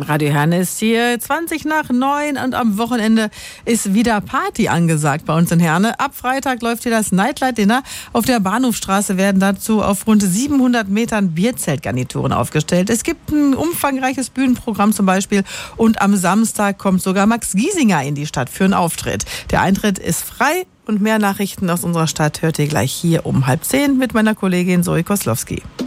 Radio Herne ist hier 8:20 und am Wochenende ist wieder Party angesagt bei uns in Herne. Ab Freitag läuft hier das Nightlight Dinner. Auf der Bahnhofstraße werden dazu auf rund 700 Metern Bierzeltgarnituren aufgestellt. Es gibt ein umfangreiches Bühnenprogramm zum Beispiel und am Samstag kommt sogar Max Giesinger in die Stadt für einen Auftritt. Der Eintritt ist frei und mehr Nachrichten aus unserer Stadt hört ihr gleich hier um 9:30 mit meiner Kollegin Zoe Koslowski.